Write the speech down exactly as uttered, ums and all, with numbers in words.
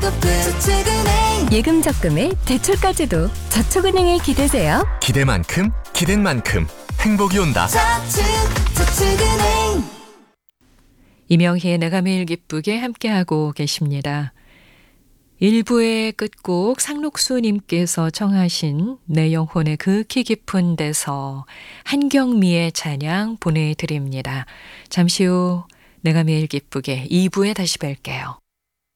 저축은행. 예금 적금에 대출까지도 저축은행에 기대세요. 기대만큼 기댄 만큼 행복이 온다. 저축, 저축은행. 이명희의 내가 매일 기쁘게 함께하고 계십니다. 일 부의 끝곡 상록수님께서 청하신 내 영혼의 극히 깊은 데서 한경미의 찬양 보내드립니다. 잠시 후 내가 매일 기쁘게 이 부에 다시 뵐게요.